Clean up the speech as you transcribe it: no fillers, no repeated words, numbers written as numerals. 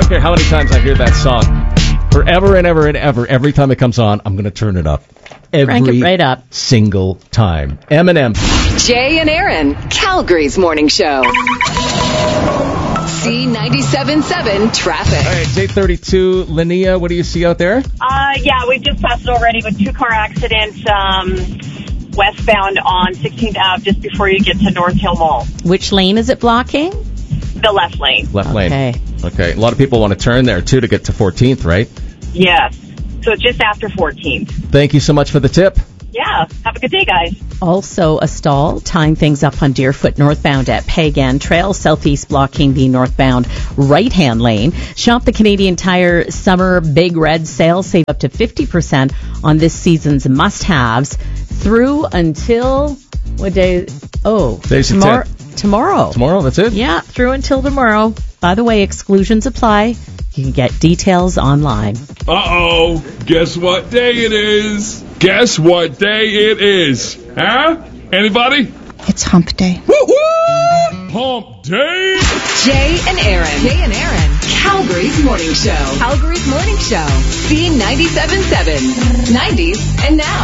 care how many times I hear that song. Forever and ever and ever. Every time it comes on, I'm going to turn it up. Crank it right up. Single time. Eminem. Jay and Aaron, Calgary's morning show. C97.7 traffic. All right, it's 8:32. Linnea, what do you see out there? Yeah, we've just passed it already with 2-car accidents westbound on 16th Ave just before you get to North Hill Mall. Which lane is it blocking? The left lane. Left lane. Okay. Okay. A lot of people want to turn there, too, to get to 14th, right? Yes. So just after 14th. Thank you so much for the tip. Yeah. Have a good day, guys. Also a stall, tying things up on Deerfoot northbound at Pagan Trail, southeast blocking the northbound right-hand lane. Shop the Canadian Tire Summer Big Red Sale. Save up to 50% on this season's must-haves through until, what day? Oh, Today's the tomorrow. 10th. Tomorrow. Tomorrow, that's it? Yeah, through until tomorrow. By the way, exclusions apply. You can get details online. Uh-oh, guess what day it is? Guess what day it is? Huh? Anybody? It's hump day. Woo-woo! Hump day! Jay and Aaron, Calgary's morning show. C97.7, 90s and now.